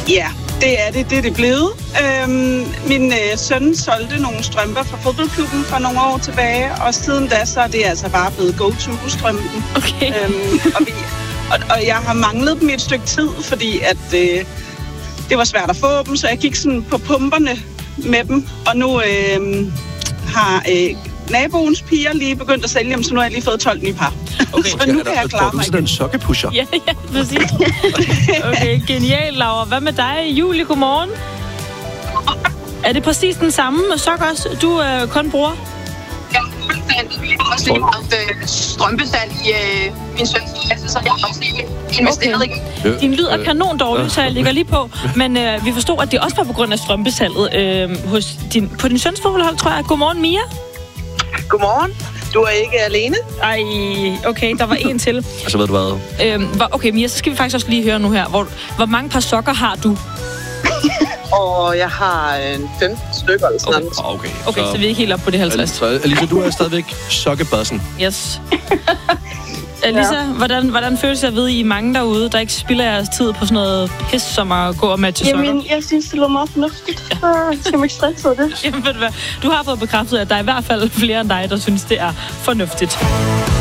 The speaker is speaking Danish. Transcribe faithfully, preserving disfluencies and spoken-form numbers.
Ja, det er det. Det er det blevet. Øhm, min øh, søn solgte nogle strømper fra fodboldklubben for nogle år tilbage, og siden da, så er det altså bare blevet go-to-strømpen. Okay. Øhm, og, vi, og, og jeg har manglet dem i et stykke tid, fordi at øh, det var svært at få dem, så jeg gik sådan på pumperne med dem, og nu øh, har øh, naboens piger lige begyndt at sælge dem, så nu har jeg lige fået tolv nye par. Okay. Så nu kan jeg klare mig. Får du sådan en sokkepusher? Ja, ja, præcis. Okay, genial, Laura. Hvad med dig, Julie? Godmorgen. Er det præcis den samme sok også, du øh, kun bruger? Ja, vi har også lige haft øh, strømpesal i øh, min søns klasse, så jeg har også lige investeret Okay. igen. Din lyd er kanon dårlig, så jeg ligger lige på. Men øh, vi forstod, at det også var på grund af strømpesalget øh, hos din, på din søns fodboldhold, tror jeg. Godmorgen, Mia. Godmorgen. Du er ikke alene? Ej, okay, der var en til. Altså ved du hvad? Øhm, hvor, okay, Mia, så skal vi faktisk også lige høre nu her. Hvor, hvor mange par sokker har du? Og jeg har en femten stykker eller sådan noget. Okay, Okay, så, så vi er ikke helt op på det halvtreds. Så Alisa, du er stadigvæk sokkebassen. Yes. Alisa, ja. hvordan, hvordan føles det at vide, I er mange derude, der ikke spilder jeres tid på sådan noget pis, som at gå og matche sokker? Jamen, jeg synes, det lyder meget fornuftigt. Så skal man ikke stresse over det. Jamen, ved du hvad? Du har fået bekræftet, at der er i hvert fald flere end dig, der synes, det er fornuftigt.